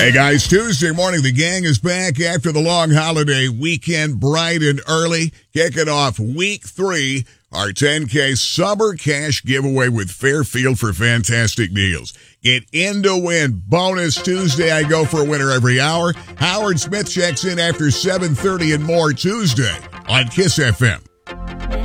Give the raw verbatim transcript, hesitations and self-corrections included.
Hey guys, Tuesday morning, the gang is back after the long holiday weekend, bright and early, kicking off week three, our ten K summer cash giveaway with Fairfield for fantastic deals. Get in to win. Bonus Tuesday, I go for a winner every hour. Howard Smith checks in after seven thirty and more Tuesday on Kiss F M.